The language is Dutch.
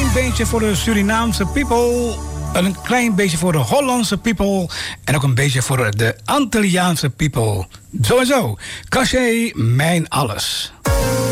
klein beetje voor de Surinaamse people. Een klein beetje voor de Hollandse people. En ook een beetje voor de Antilliaanse people. Sowieso. Cachet, mijn alles.